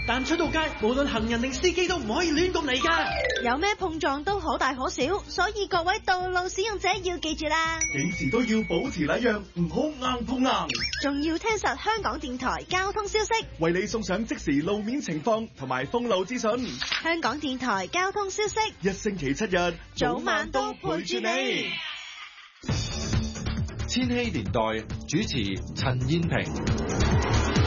但出到街，無論行人定司機都唔可以亂咁嚟噶。 有咩碰撞都可大可小，所以各位道路使用者要記住啦。 幾時都要保持禮讓，唔好硬碰硬。 仲要聽實香港電台交通消息， 為你送上即時路面情況同埋封路資訊。 香港電台交通消息， 一星期7日， 早晚都陪住你。 千禧年代主持陳燕萍。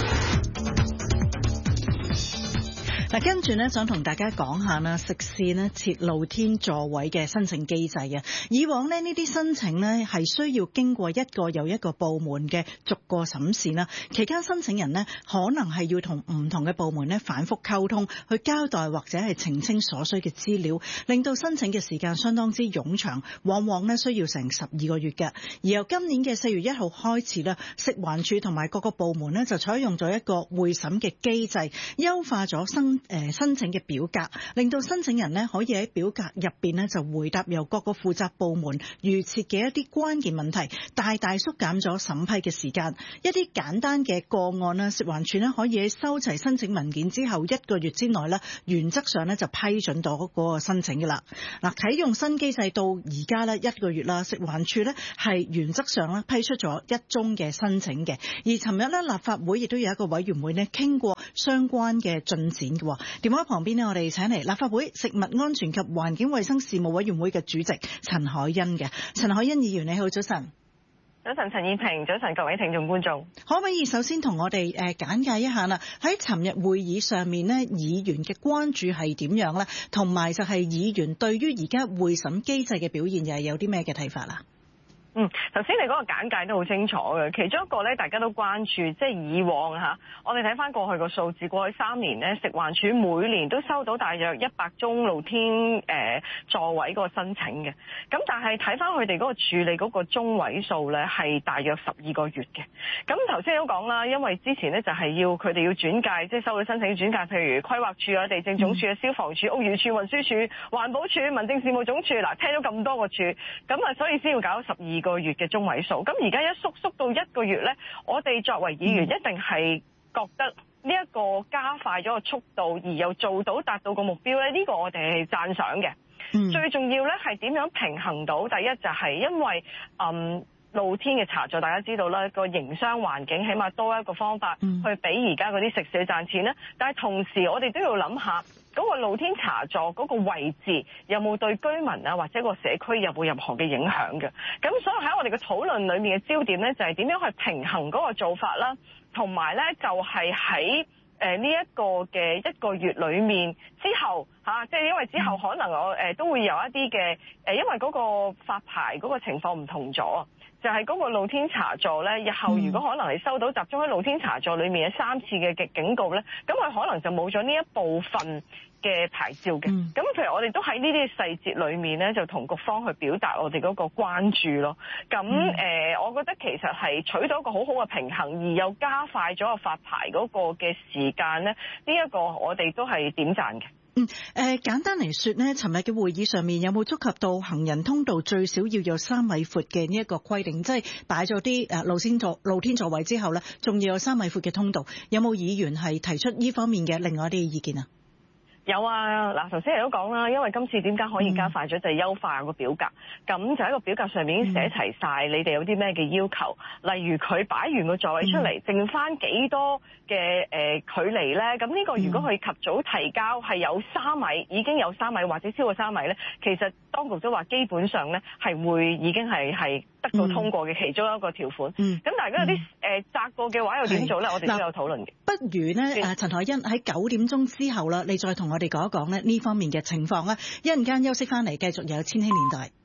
嗱，跟住呢，想同大家講下啦，食肆呢設露天座位嘅申請機制啊。以往呢啲申請呢係需要經過一個又一個部門嘅逐個審視啦，期間申請人呢可能係要同唔同嘅部門呢反覆溝通，去交代或者係澄清所需嘅資料，令到申請嘅時間相當之冗長，往往呢需要成12個月嘅。而由今年嘅4月1號開始啦，食環署同埋各個部門呢就採用咗一個會審嘅機制，優化咗申請嘅表格，令到申請人呢可以喺表格入邊呢就回答由各個負責部門預設嘅一啲關鍵問題，大大縮減咗審批嘅時間。一啲簡單嘅個案啦，食環署呢可以喺收齊申請文件之後1個月之內呢，原則上呢就批准到嗰個申請嘅啦。嗱，啟用新機制到而家呢1個月啦，食環署呢係原則上呢批出咗1宗嘅申請嘅。而尋日呢，立法會亦都有一個委員會呢傾過相關嘅進展嘅。電話旁邊呢，我哋請嚟立法會食物安全及環境衛生事務委員會嘅主席陳凱欣嘅。陳凱欣議員，你好，早晨。 早晨，陳燕萍，早晨各位聽眾觀眾。 可唔可以首先同我哋簡介一下啦？喺尋日會議上面呢，議員嘅關注係點樣呢？同埋就係議員對於而家會審機制嘅表現又係有啲咩嘅睇法啦？ 頭先你嗰個簡介都好清楚嘅，其中一個咧，大家都關注，即係以往我哋睇翻過去個數字，過去3年咧，食環署每年都收到大約100宗露天座位嗰個申請嘅，咁但係睇翻佢哋嗰個處理嗰個中位數咧，係大約12個月嘅。咁頭先都講啦，因為之前咧就係要佢哋要轉介，即係收到申請要轉介，譬如規劃署啊、地政總署啊、消防署、屋宇署、運輸署、環保署、民政事務總署，嗱，聽咗咁多個署，咁啊，所以先要搞12個月嘅中位數。咁而家一縮到1個月呢，我哋作為議員一定係覺得呢一個加快咗個速度，而又做到達到個目標呢，呢個我哋係讚賞嘅。最重要呢係點樣平衡到？第一就係因為露天嘅茶座，大家知道啦，個營商環境起碼多一個方法去俾而家嗰啲食肆賺錢呢。但係同時我哋都要諗下嗰個露天茶座嗰個位置有冇對居民啊或者個社區有冇任何嘅影響嘅。咁所以喺我哋嘅討論裏面嘅焦點呢，就係點樣去平衡嗰個做法啦，同埋呢就係喺呢一個嘅1個月裏面之後即係因為之後可能我都會有一啲嘅因為嗰個發牌嗰個情況唔同咗。就係嗰個露天茶座咧，日後如果可能係收到集中喺露天茶座裏面嘅3次嘅警告咧，咁佢可能就冇咗呢一部分嘅牌照嘅。咁譬如我哋都喺呢啲細節裏面咧，就同局方去表達我哋嗰個關注咯。咁我覺得其實係取到一個好好嘅平衡，而又加快咗個發牌嗰個嘅時間咧，呢一個我哋都係點讚嘅。 簡單嚟說呢，尋日嘅會議上面有冇觸及到行人通道最少要有3米闊嘅呢一個規定？即係擺咗啲露天座位之後呢，仲要有3米闊嘅通道，有冇議員係提出呢方面嘅另外一啲意見啊？ 有啊，嗱，頭先你都講啦，因為今次點解可以加快咗，就係優化個表格，咁就喺個表格上面已經寫齊晒你哋有啲咩嘅要求，例如佢擺完個座位出嚟，剩翻幾多嘅距離咧？咁呢個如果佢及早提交係有3米，已經有3米或者超過3米咧，其實當局都話基本上咧係會已經係得到通過嘅其中一個條款。咁但係如果有啲窄過嘅話又點做咧？我哋都有討論嘅。 不如呢，陳凱欣喺9點鐘之後啦，你再同我哋講一講呢方面嘅情況啦。一陣間休息翻嚟，繼續有千禧年代。